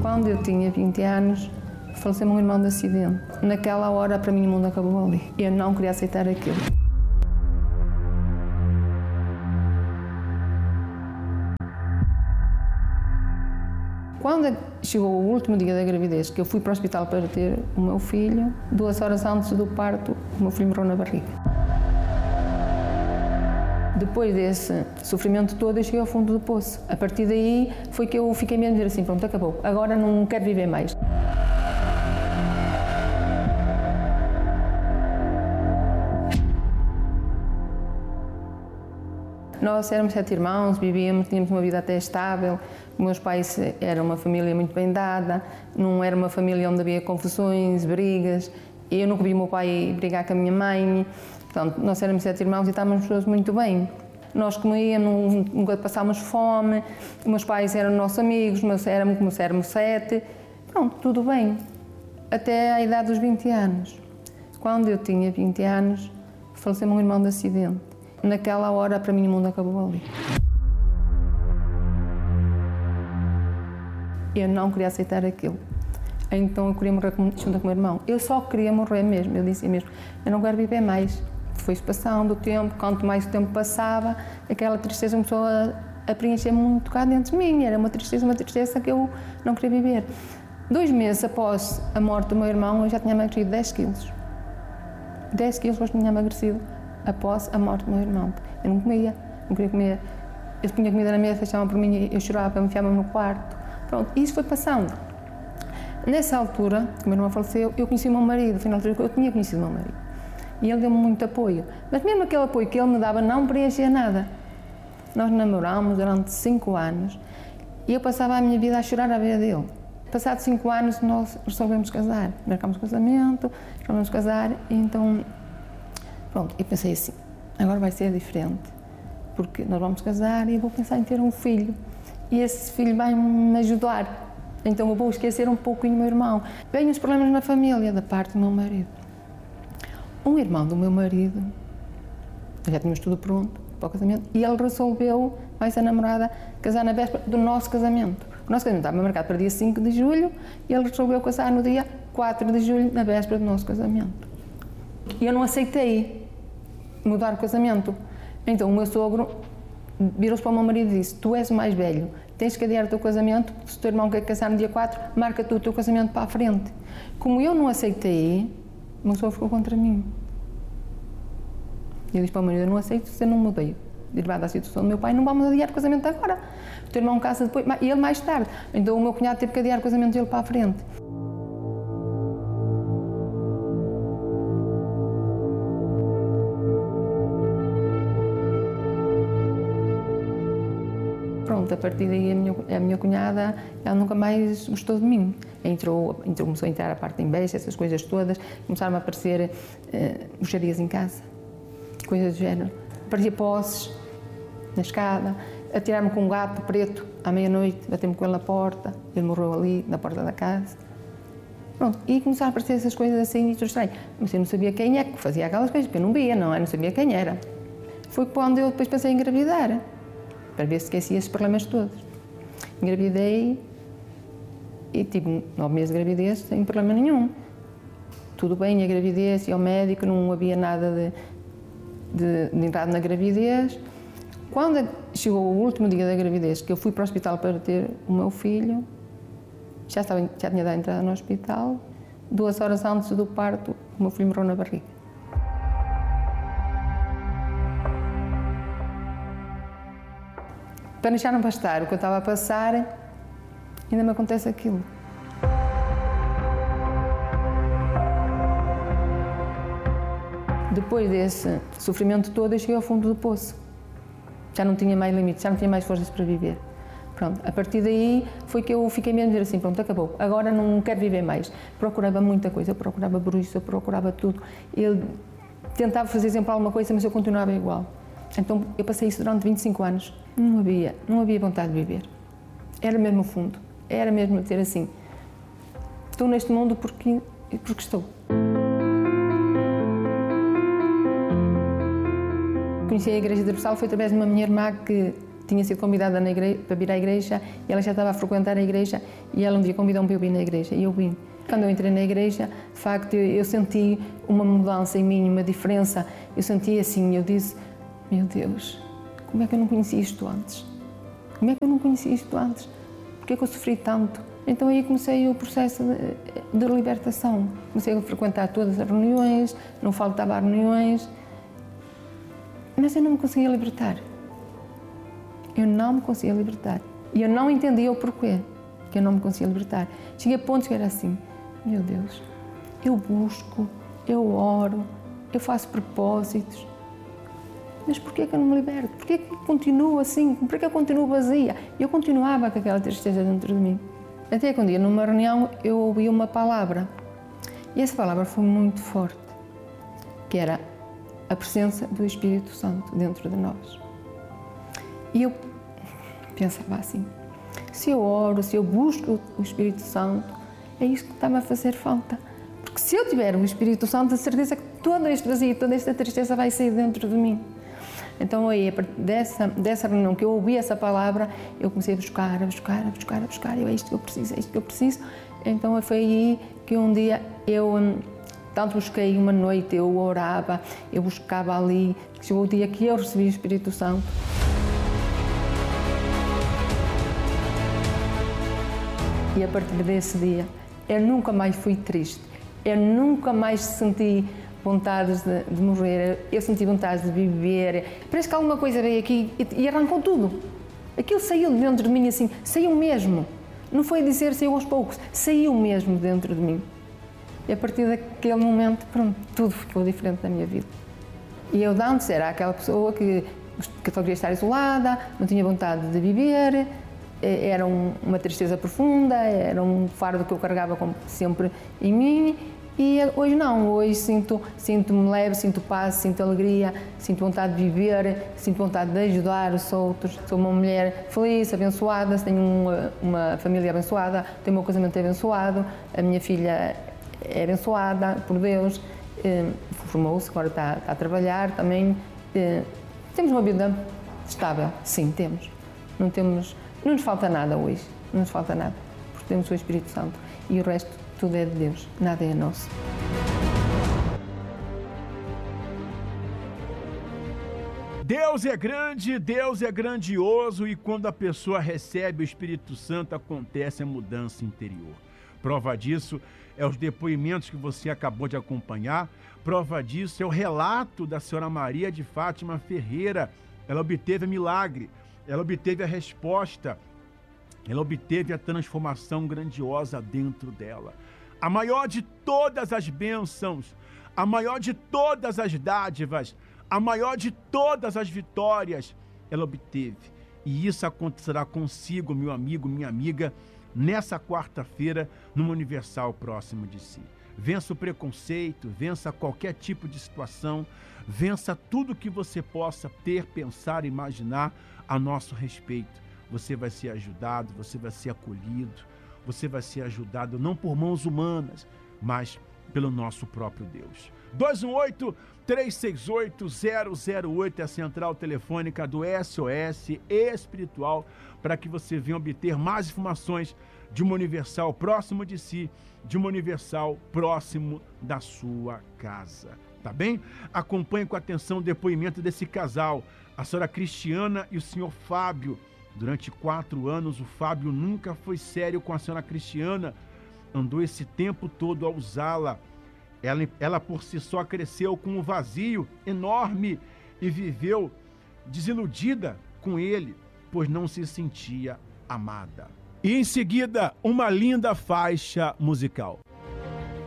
Quando eu tinha 20 anos, faleceu meu irmão de acidente. Naquela hora, para mim, o mundo acabou ali. Eu não queria aceitar aquilo. Quando chegou o último dia da gravidez, que eu fui para o hospital para ter o meu filho, 2 horas antes do parto, o meu filho morreu na barriga. Depois desse sofrimento todo, eu cheguei ao fundo do poço. A partir daí, foi que eu fiquei mesmo a dizer assim, pronto, acabou, agora não quero viver mais. Nós éramos 7 irmãos, vivíamos, tínhamos uma vida até estável. Meus pais eram uma família muito bem dada, não era uma família onde havia confusões, brigas. Eu nunca vi o meu pai brigar com a minha mãe. Portanto, nós éramos 7 irmãos e estávamos todos muito bem. Nós comíamos, nunca passámos fome, meus pais eram nossos amigos, mas éramos 7. Pronto, tudo bem. Até à idade dos 20 anos. Quando eu tinha 20 anos, faleceu meu irmão de acidente. Naquela hora, para mim, o mundo acabou ali. Eu não queria aceitar aquilo. Então eu queria morrer junto com o meu irmão. Eu só queria morrer mesmo. Eu disse mesmo, eu não quero viver mais. Foi-se passando o tempo, quanto mais o tempo passava, aquela tristeza começou a preencher muito cá dentro de mim. Era uma tristeza que eu não queria viver. 2 meses após a morte do meu irmão, eu já tinha emagrecido 10 quilos. 10 quilos eu tinha emagrecido após a morte do meu irmão. Eu não comia, não queria comer. Eu punha comida na mesa, fechavam por mim, eu chorava, me enfiava no quarto. Pronto, e isso foi passando. Nessa altura, que o meu irmão faleceu, eu conheci o meu marido, final de eu tinha conhecido o meu marido. E ele deu-me muito apoio. Mas mesmo aquele apoio que ele me dava não preenchia nada. Nós namorámos durante 5 anos e eu passava a minha vida a chorar à beira dele. Passados 5 anos, nós resolvemos casar. Marcámos o casamento, resolvemos casar e então... Pronto, e pensei assim, agora vai ser diferente, porque nós vamos casar e eu vou pensar em ter um filho. E esse filho vai me ajudar. Então eu vou esquecer um pouquinho o meu irmão. Vêm os problemas na família, da parte do meu marido. Um irmão do meu marido, já tínhamos tudo pronto para o casamento, e ele resolveu, mais a namorada, casar na véspera do nosso casamento. O nosso casamento estava marcado para dia 5 de julho e ele resolveu casar no dia 4 de julho, na véspera do nosso casamento. E eu não aceitei mudar o casamento. Então o meu sogro virou-se para o meu marido e disse, tu és o mais velho, tens que adiar o teu casamento, se o teu irmão quer casar no dia 4, marca tu o teu casamento para a frente. Como eu não aceitei, o meu sogro ficou contra mim. E eu disse para o meu marido, eu não aceito, se eu não mudei. Derivado da situação do meu pai, não vamos adiar o casamento agora. O teu irmão casa depois, e ele mais tarde. Então o meu cunhado teve que adiar o casamento dele para a frente. Pronto, a partir daí a minha cunhada, ela nunca mais gostou de mim. Começou a entrar a parte de inveja, essas coisas todas, começaram a aparecer bruxarias em casa, coisas do género. Aparecia posses na escada, atirar-me com um gato preto à meia-noite, bater-me com ele na porta, ele morreu ali, na porta da casa. Pronto, e começaram a aparecer essas coisas assim, muito estranhas. Mas eu não sabia quem é que fazia aquelas coisas, porque eu não via, não sabia quem era. Foi quando eu depois pensei em engravidar, para ver se esquecia esses problemas todos. Engravidei e tive 9 meses de gravidez sem problema nenhum. Tudo bem, a gravidez, e ao médico, não havia nada de entrada na gravidez. Quando chegou o último dia da gravidez, que eu fui para o hospital para ter o meu filho, já tinha dado a entrada no hospital, 2 horas antes do parto, o meu filho morreu na barriga. Para deixar não bastar o que eu estava a passar, ainda me acontece aquilo. Depois desse sofrimento todo, eu cheguei ao fundo do poço. Já não tinha mais limites, já não tinha mais forças para viver. Pronto, a partir daí foi que eu fiquei mesmo a dizer assim, pronto, acabou, agora não quero viver mais. Procurava muita coisa, eu procurava bruxos, eu procurava tudo. Eu tentava fazer sempre alguma coisa, mas eu continuava igual. Então eu passei isso durante 25 anos. Não havia vontade de viver. Era mesmo o fundo. Era mesmo dizer assim, estou neste mundo porque estou. Conheci a Igreja Universal foi através de uma minha irmã que tinha sido convidada para vir à igreja e ela já estava a frequentar a igreja e ela um dia convidou-me para eu vir na igreja e eu vim. Quando eu entrei na igreja, de facto, eu senti uma mudança em mim, uma diferença. Eu senti assim, eu disse, meu Deus, como é que eu não conhecia isto antes? Como é que eu não conhecia isto antes? Porquê é que eu sofri tanto? Então aí comecei o processo de libertação. Comecei a frequentar todas as reuniões, não faltava a reuniões, mas eu não me conseguia libertar. Eu não me conseguia libertar. E eu não entendia o porquê que eu não me conseguia libertar. Cheguei a pontos que era assim, meu Deus, eu busco, eu oro, eu faço propósitos, mas porquê que eu não me liberto? Porquê que eu continuo assim? Porquê que eu continuo vazia? Eu continuava com aquela tristeza dentro de mim. Até que um dia, numa reunião, eu ouvi uma palavra. E essa palavra foi muito forte, que era a presença do Espírito Santo dentro de nós. E eu pensava assim, se eu oro, se eu busco o Espírito Santo, é isso que está-me a fazer falta. Porque se eu tiver o Espírito Santo, a certeza que todo este vazio, toda esta tristeza vai sair dentro de mim. Então aí, a partir dessa reunião que eu ouvi essa palavra, eu comecei a buscar, é isto que eu preciso, é isto que eu preciso. Então foi aí que um dia eu tanto busquei, uma noite eu orava, eu buscava ali, chegou o dia que eu recebi o Espírito Santo. E a partir desse dia, eu nunca mais fui triste, eu nunca mais senti vontade de morrer, eu senti vontade de viver. Parece que alguma coisa veio aqui e arrancou tudo. Aquilo saiu de dentro de mim assim, saiu mesmo. Não foi dizer saiu aos poucos, saiu mesmo dentro de mim. E a partir daquele momento, pronto, tudo ficou diferente na minha vida. E eu de antes era aquela pessoa que só queria estar isolada, não tinha vontade de viver, era uma tristeza profunda, era um fardo que eu carregava sempre em mim. E hoje não, hoje sinto-me leve, sinto paz, sinto alegria, sinto vontade de viver, sinto vontade de ajudar os outros. Sou uma mulher feliz, abençoada, tenho uma família abençoada, tenho o meu casamento abençoado, a minha filha é abençoada por Deus, formou-se, agora está a trabalhar também. Temos uma vida estável, sim, temos. Não nos falta nada hoje, não nos falta nada, porque temos o Espírito Santo e o resto tudo é de Deus, nada é nosso. Deus é grande, Deus é grandioso e quando a pessoa recebe o Espírito Santo acontece a mudança interior. Prova disso é os depoimentos que você acabou de acompanhar, prova disso é o relato da senhora Maria de Fátima Ferreira. Ela obteve milagre, ela obteve a resposta, ela obteve a transformação grandiosa dentro dela. A maior de todas as bênçãos, a maior de todas as dádivas, a maior de todas as vitórias, ela obteve. E isso acontecerá consigo, meu amigo, minha amiga, nessa quarta-feira, no Universal próximo de si. Vença o preconceito, vença qualquer tipo de situação, vença tudo que você possa ter, pensar, imaginar a nosso respeito. Você vai ser ajudado, você vai ser acolhido, você vai ser ajudado não por mãos humanas, mas pelo nosso próprio Deus. 218-368-008 é a central telefônica do SOS Espiritual para que você venha obter mais informações de uma Universal próximo de si, de uma Universal próximo da sua casa. Tá bem? Acompanhe com atenção o depoimento desse casal, a senhora Cristiana e o senhor Fábio. Durante 4 anos, o Fábio nunca foi sério com a senhora Cristiana, andou esse tempo todo a usá-la. Ela por si só cresceu com um vazio enorme e viveu desiludida com ele, pois não se sentia amada. E em seguida, uma linda faixa musical.